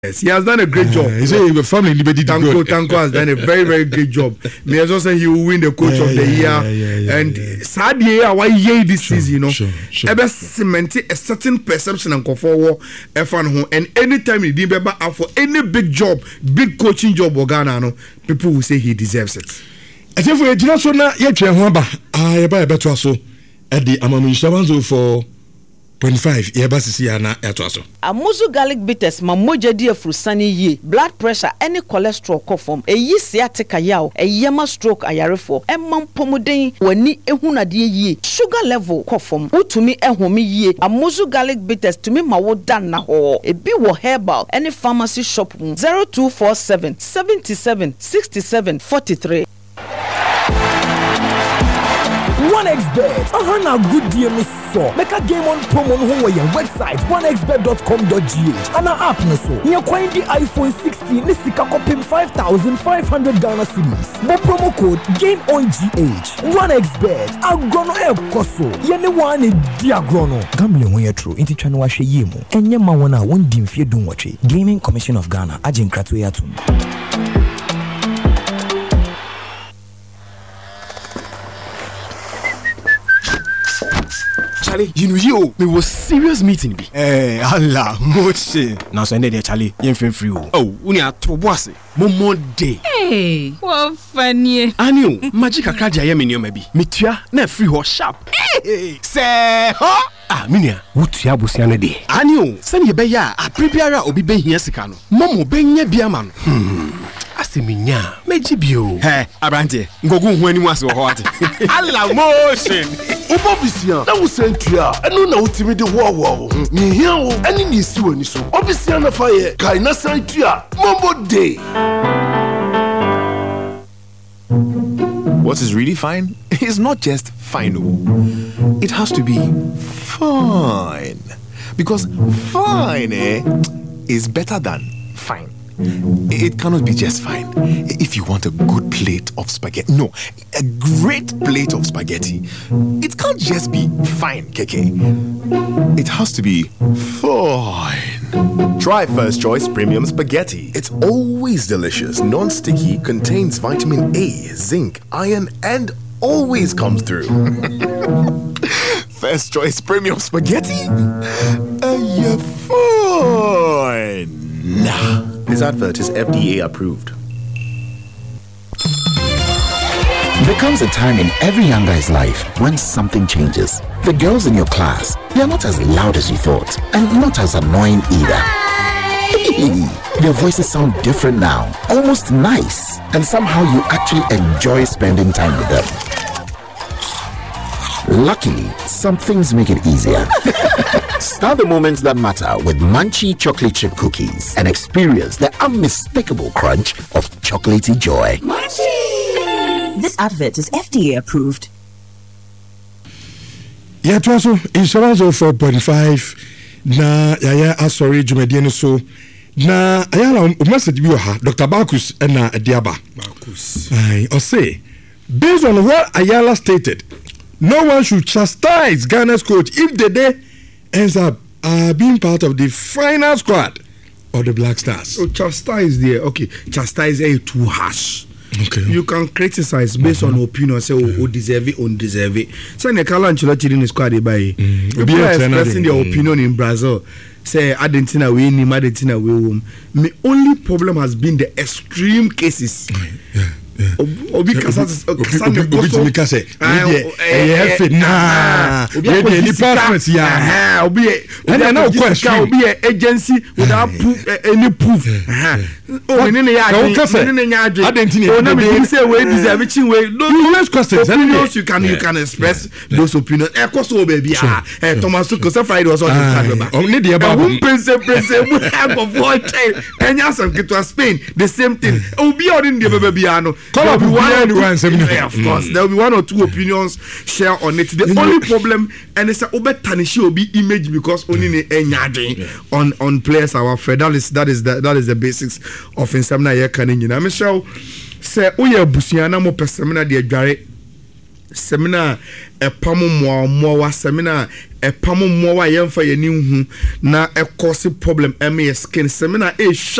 Yes, he has done a great job. He's a family liberty. Tanko has done a very, very great job. Me as also he will win the coach of the year. And sadly, why this season, ever cemented a certain perception and conform and anytime he did up for any big job, big coaching job or Ghana, people will say he deserves it. As if we are just so now, yet I buy a better so at the Amamu for 25 yebasisi ana etoaso Amuzu garlic bitters mamoja di afrusani ye blood pressure any cholesterol kofom eyi sciatica yaw eyema stroke ayarefo emam pomuden wani ehunade ye sugar level kofom utumi ehome ye Amuzu garlic bitters tumi mawoda na ho ebi wo herbal any pharmacy shop 0247 77 67 43 1xBet. Na good deal me so. Make a game on promo on your website 1xBet.com.gh and our app na so. You find the iPhone 16 ni sika kopim 5,500 Ghana cedis. Mo promo code GAMEONGH. 1xBet. Agrono e koso. Yene one di agrono. Gambling when you true. Inti chano wa hwe yemu. Enye ma wona won di mfie dun watwe. Gaming Commission of Ghana agin kratwe yatum. Charlie, you know you, me was serious meeting be. Allah, moche. Now so there Charlie, you free. Oh, uni a to boss. Momo day. Hey, what funny. Aniu, magic akra ya me maybe. Metua na free ho sharp. Hey, say ho. Ah, minia, wutua busia no de. Aniu, send ye be ya, a prepare obi be hia sika no. Momo be nya bia ma no. Aseminya, meji bio. He, abrante, ngogu hu ani wase ho ate. Allah motion. Obobisia, na wo sentua, eno na utimi de wo. Ni hia wo, ani ni si wani so. Obisia na fa ye, kai na sentua, Mombo day. What is really fine is not just fine. It has to be fine. Because fine is better than fine. It cannot be just fine. If you want a good plate of spaghetti, no, a great plate of spaghetti, it can't just be fine, Keke. It has to be fine. Try First Choice Premium Spaghetti. It's always delicious, non-sticky, contains vitamin A, zinc, iron, and always comes through. First Choice Premium Spaghetti? You're fine. This advert is FDA approved. There comes a time in every young guy's life when something changes. The girls in your class, they are not as loud as you thought, and not as annoying either. Their voices sound different now, almost nice, and somehow you actually enjoy spending time with them. Luckily, some things make it easier. Start the moments that matter with Munchie chocolate chip cookies and experience the unmistakable crunch of chocolatey joy. Munchie! This advert is FDA approved. Yeah, it was insurance of 4.5. Na yaya sorry Jumediano so. Na ayala message bi ha Dr. Bakus na Diaba. Bakus. I say based on what Ayala stated, no one should chastise Ghana's coach if the day ends up being part of the final squad of the Black Stars. So chastise there, okay. Chastise is too harsh. Okay. You can criticize based on opinion, say who deserve it, undeserve it. So Nekala Ancelotti in the squad by people are expressing their opinion in Brazil. Say Argentina we need, Argentina we won. The only problem has been the extreme cases. Obi kasase obi kase na we the preference ya obi na question obi agency without any proof oh nene ya Argentina o na me say we deserve chin we no questions you can express those opinions e koso baby Thomas Tuchel Friday was on the card only the about prince we have of what Kenya some to Spain the same thing obi on the baby ano there will be of course there will be one or two opinions share on it. The only problem and it's over tarnish will be image because only on players our afraid that is the basics of insamna here can you know Michelle say oye busiana mo pesemna de adware seminar epam mmoa seminar epam mmoa yɛmfa yɛni hu na cause problem skin seminar